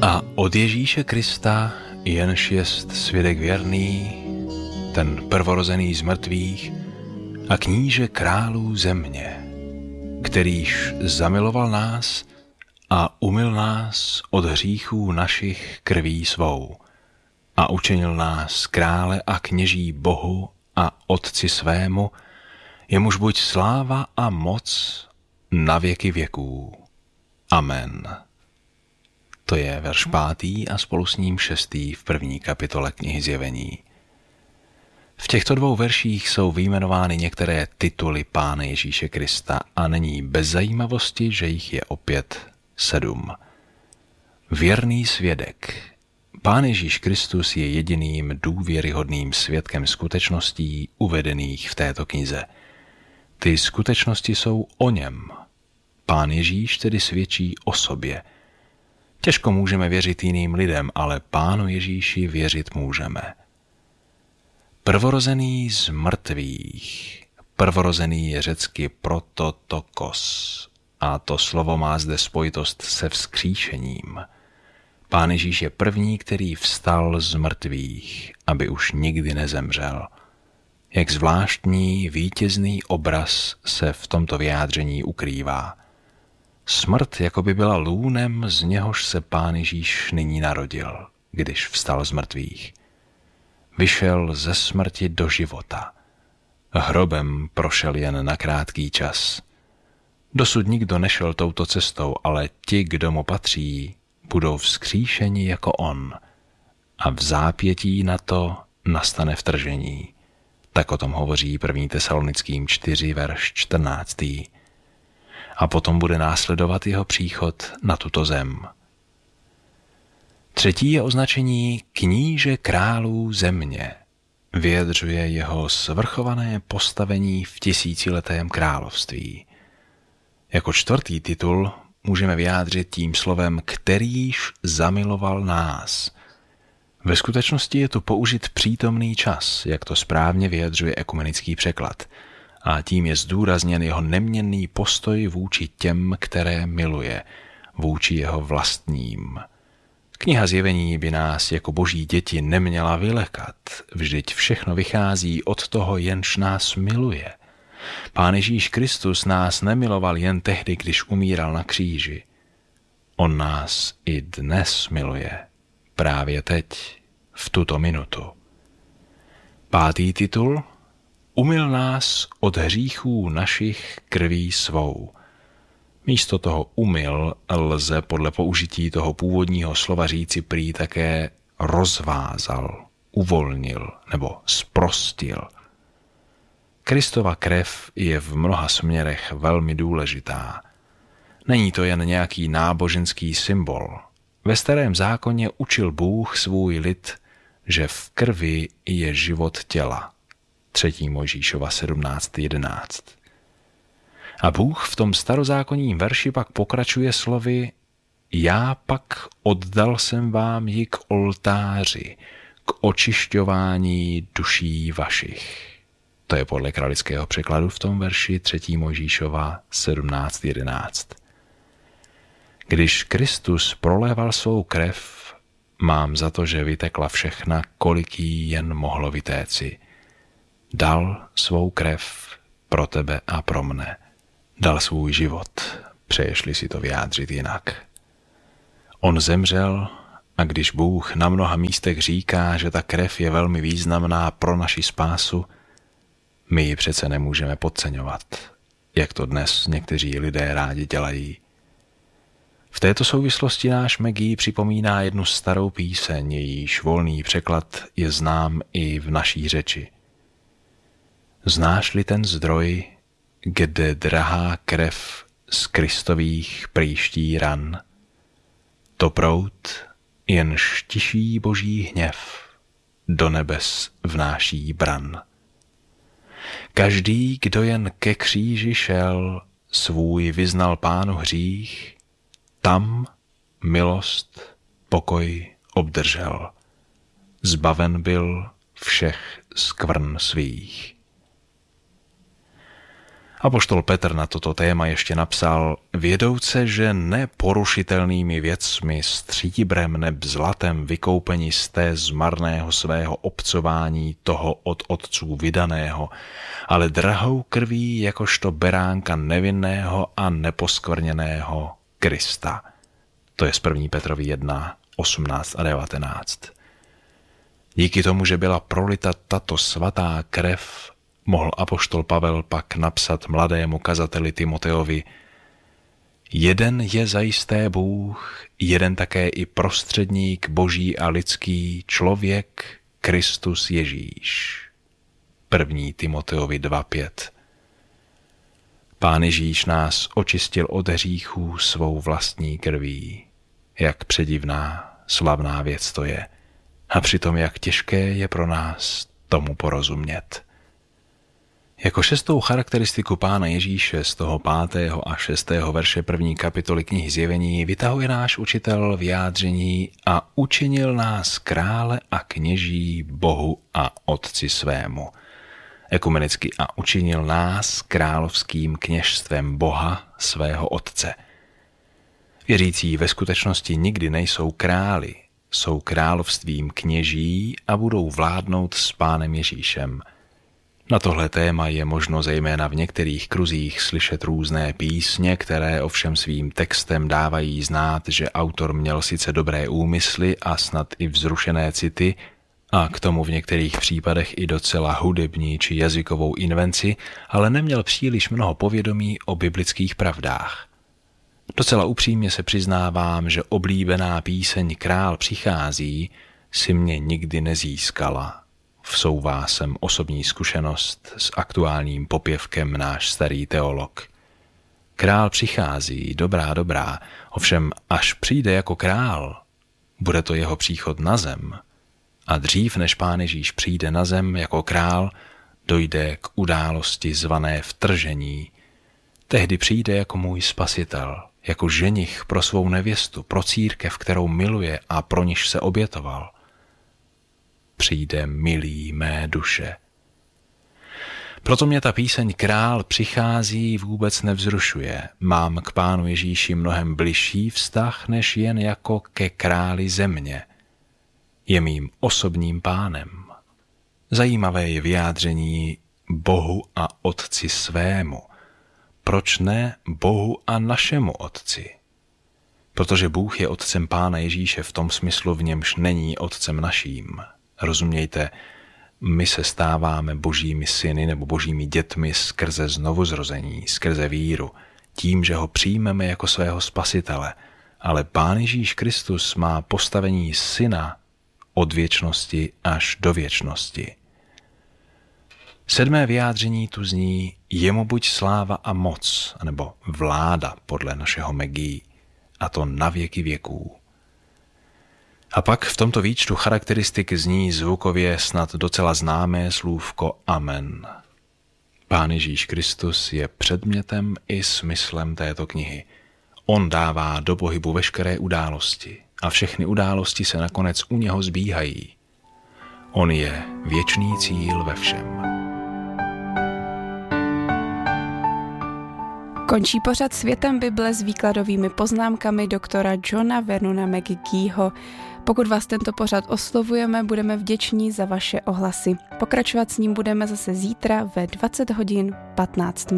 A od Ježíše Krista, jenž jest svědek věrný, ten prvorozený z mrtvých a kníže králů země, kterýž zamiloval nás a umyl nás od hříchů našich krví svou a učinil nás krále a kněží Bohu a Otci svému, jemuž buď sláva a moc na věky věků. Amen. To je verš 5. a spolu s ním 6. v 1. kapitole knihy Zjevení. V těchto dvou verších jsou vyjmenovány některé tituly Pána Ježíše Krista a není bez zajímavosti, že jich je opět 7. Věrný svědek. Pán Ježíš Kristus je jediným důvěryhodným svědkem skutečností uvedených v této knize. Ty skutečnosti jsou o něm. Pán Ježíš tedy svědčí o sobě. Těžko můžeme věřit jiným lidem, ale Pánu Ježíši věřit můžeme. Prvorozený z mrtvých. Prvorozený je řecky prototokos a to slovo má zde spojitost se vzkříšením. Pán Ježíš je první, který vstal z mrtvých, aby už nikdy nezemřel. Jak zvláštní vítězný obraz se v tomto vyjádření ukrývá. Smrt jako by byla lůnem, z něhož se Pán Ježíš nyní narodil, když vstal z mrtvých. Vyšel ze smrti do života. Hrobem prošel jen na krátký čas. Dosud nikdo nešel touto cestou, ale ti, kdo mu patří, budou vzkříšeni jako on. A v zápětí na to nastane vtržení. Tak o tom hovoří 1. Tesalonickým 4, verš 14. A potom bude následovat jeho příchod na tuto zem. 3. je označení kníže králů země. Vyjadřuje jeho svrchované postavení v tisíciletém království. Jako 4. titul můžeme vyjádřit tím slovem kterýž zamiloval nás. Ve skutečnosti je tu použit přítomný čas, jak to správně vyjadřuje ekumenický překlad, a tím je zdůrazněn jeho neměnný postoj vůči těm, které miluje, vůči jeho vlastním. Kniha Zjevení by nás jako boží děti neměla vylekat, vždyť všechno vychází od toho, jenž nás miluje. Pán Ježíš Kristus nás nemiloval jen tehdy, když umíral na kříži. On nás i dnes miluje, právě teď, v tuto minutu. 5. titul. Umyl nás od hříchů našich krví svou. Místo toho umyl lze podle použití toho původního slova říci prý také rozvázal, uvolnil nebo zprostil. Kristova krev je v mnoha směrech velmi důležitá. Není to jen nějaký náboženský symbol. Ve Starém zákoně učil Bůh svůj lid, že v krvi je život těla. 3. Mojžíšova 17.11. A Bůh v tom starozákonním verši pak pokračuje slovy já pak oddal jsem vám ji k oltáři, k očišťování duší vašich. To je podle kralického překladu v tom verši 3. Mojžíšova 17.11. Když Kristus proléval svou krev, mám za to, že vytekla všechna, kolik jí jen mohlo vytéci. Dal svou krev pro tebe a pro mne. Dal svůj život, přeješ-li si to vyjádřit jinak. On zemřel a když Bůh na mnoha místech říká, že ta krev je velmi významná pro naši spásu, my ji přece nemůžeme podceňovat, jak to dnes někteří lidé rádi dělají. V této souvislosti náš Maggie připomíná jednu starou píseň, jejíž volný překlad je znám i v naší řeči. Znáš-li ten zdroj, kde drahá krev z Kristových prýští ran? To proud, jenž tiší boží hněv, do nebes vnáší bran. Každý, kdo jen ke kříži šel, svůj vyznal Pánu hřích, tam milost, pokoj obdržel. Zbaven byl všech skvrn svých. Apoštol Petr na toto téma ještě napsal: vědouce, že neporušitelnými věcmi, stříbrem neb zlatem vykoupeni jste z marného svého obcování toho od otců vydaného, ale drahou krví jakožto beránka nevinného a neposkvrněného Krista. To je z 1. Petrovi 1, 18 a 19. Díky tomu, že byla prolita tato svatá krev, mohl apoštol Pavel pak napsat mladému kazateli Timoteovi: jeden je zajisté Bůh, jeden také i prostředník boží a lidský, člověk Kristus Ježíš. 1. Timoteovi 2,5. Pán Ježíš nás očistil od hříchů svou vlastní krví. Jak předivná, slavná věc to je. A přitom jak těžké je pro nás tomu porozumět. Jako 6. charakteristiku Pána Ježíše z toho 5. a 6. verše 1. kapitoly knihy Zjevení vytahuje náš učitel vyjádření: a učinil nás krále a kněží Bohu a Otci svému. Ekumenicky: a učinil nás královským kněžstvem Boha svého Otce. Věřící ve skutečnosti nikdy nejsou králi, jsou královstvím kněží a budou vládnout s Pánem Ježíšem. Na tohle téma je možno zejména v některých kruzích slyšet různé písně, které ovšem svým textem dávají znát, že autor měl sice dobré úmysly a snad i vzrušené city, a k tomu v některých případech i docela hudební či jazykovou invenci, ale neměl příliš mnoho povědomí o biblických pravdách. Docela upřímně se přiznávám, že oblíbená píseň Král přichází si mě nikdy nezískala. Vsouvá sem osobní zkušenost s aktuálním popěvkem náš starý teolog. Král přichází, dobrá, ovšem až přijde jako král, bude to jeho příchod na zem. A dřív než Pán Ježíš přijde na zem jako král, dojde k události zvané vtržení. Tehdy přijde jako můj spasitel, jako ženich pro svou nevěstu, pro církev, kterou miluje a pro niž se obětoval. Přijde milý mé duše. Proto mě ta píseň Král přichází vůbec nevzrušuje. Mám k Pánu Ježíši mnohem bližší vztah, než jen jako ke králi země. Je mým osobním pánem. Zajímavé je vyjádření Bohu a Otci svému. Proč ne Bohu a našemu Otci? Protože Bůh je Otcem Pána Ježíše v tom smyslu, v němž není Otcem naším. Rozumějte, my se stáváme božími syny nebo božími dětmi skrze znovuzrození, skrze víru, tím, že ho přijmeme jako svého spasitele, ale Pán Ježíš Kristus má postavení syna od věčnosti až do věčnosti. 7. vyjádření tu zní: jemu buď sláva a moc, nebo vláda podle našeho Megí, a to na věky věků. A pak v tomto výčtu charakteristik zní zvukově snad docela známé slůvko Amen. Pán Ježíš Kristus je předmětem i smyslem této knihy. On dává do pohybu veškeré události a všechny události se nakonec u něho zbíhají. On je věčný cíl ve všem. Končí pořad Světem Bible s výkladovými poznámkami doktora Johna Vernona McGeeho. Pokud vás tento pořad oslovujeme, budeme vděční za vaše ohlasy. Pokračovat s ním budeme zase zítra ve 20:15.